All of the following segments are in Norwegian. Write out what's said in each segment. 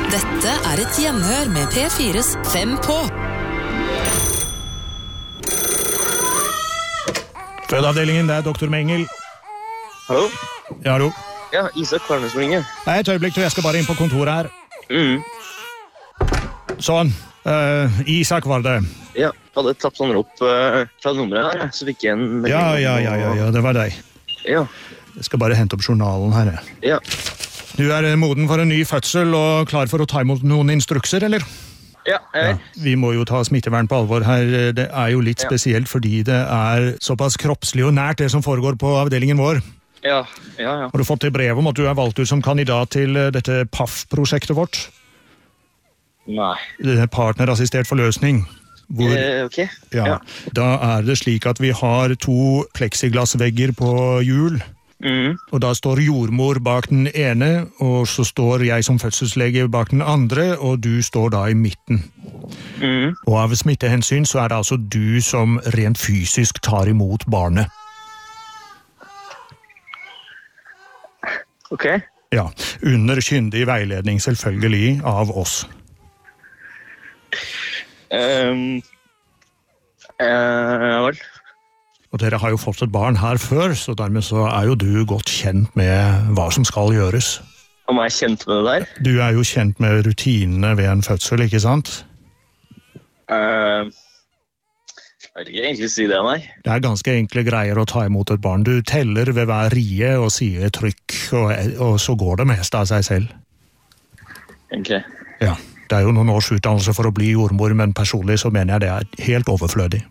Dette et gjenhør med P4's 5 på. Fødeavdelingen, det Dr. Mengel. Hallo? Ja, hallo. Ja, Isak Kvarnes ringer. Et øyeblikk, jeg skal bare inn på kontoret her. Sånn, Isak var det. Ja, hadde tatt sånn opp fra nummeret her, så fikk jeg en... Ja, det var deg. Ja. Jeg skal bare hente opp journalen her. Ja. Du moden for en ny fødsel og klar for å ta imot noen instrukser, eller? Ja, Ja, vi må jo ta smittevern på alvor her. Det jo litt spesielt fordi det såpass kroppslig og nært det som foregår på avdelingen vår. Ja. Har du fått til brev om at du valgt ut som kandidat til dette PAF-prosjektet vårt? Nei. Det partnerassistert forløsning. Hvor, Ok. ja. Da det slik at vi har 2 plexiglassvegger på hjul, og da står jordmor bak den ene, og så står jeg som fødselslege bak den andre, og du står da i midten. Og av smittehensyn så det altså du som rent fysisk tar imot barnet. Ok. Ja, under kyndig veiledning selvfølgelig av oss. Vel. Og dere har jo fått et barn her før, så dermed så jo du godt kjent med hva som skal gjøres. Om jeg kjent med det der? Du jo kjent med rutinene ved en fødsel, ikke sant? Jeg vil ikke egentlig si det, nei. Det ganske enkle greier å ta imot et barn. Du teller ved hver rie og sier trykk, og så går det mest av seg selv. Ok. Ja, det jo noen års utdannelse for å bli jordmor, men personlig så mener jeg det helt overflødig.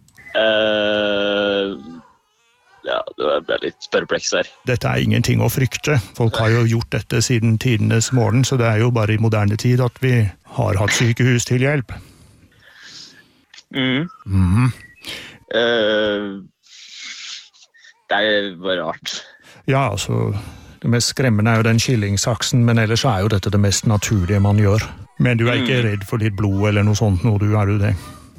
Ja, det ble litt perpleks her. Dette ingenting å frykte. Folk har jo gjort dette siden tidenes morgen, så det jo bare i moderne tid at vi har hatt sykehus til hjelp. Det bare rart. Ja, altså, det mest skremmende jo den kyllingsaksen, men ellers jo dette det mest naturlige man gjør. Men du ikke redd for ditt blod eller noe sånt, du du det?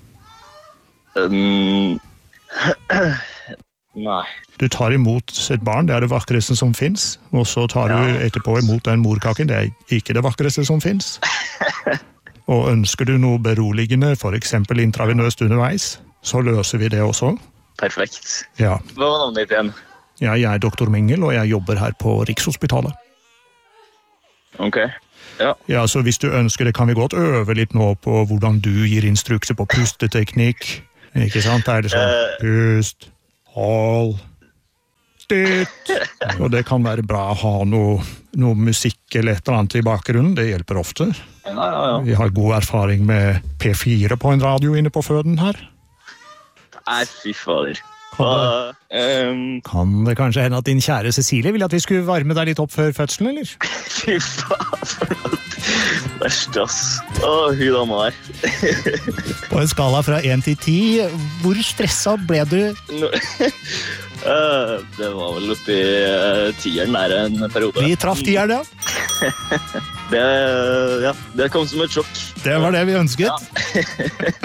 Nei. Du tar imot et barn, det det vakreste som finnes, og så tar du etterpå imot den morkaken, det ikke det vakreste som finnes. Og ønsker du noe beroligende, for eksempel intravenøst underveis, så løser vi det også. Perfekt. Ja. Hva var navnet ditt igjen? Ja, jeg Dr. Mengel, og jeg jobber her på Rikshospitalet. Ok. Ja. Ja, så hvis du ønsker det, kan vi godt øve litt nå på hvordan du gir instrukser på pusteteknikk. Ikke sant? Det det sånn, pust, hold, dytt. Og det kan være bra å ha noe musikk eller et eller annet i bakgrunnen, det hjelper ofte. Ja. Vi har god erfaring med P4 på en radio inne på føden her. Nei, fy fader. Kan det kanskje hende at din kjære Cecilie vil at vi skulle varme deg litt opp før fødselen, eller? Fy fader. Verst, ass. Hun dama der. På en skala fra 1 til 10, hvor stresset ble du? Det var vel oppi 10-eren der en periode. Vi traff 10-eren, ja. Det kom som et sjokk. Det var det vi ønsket. Ja.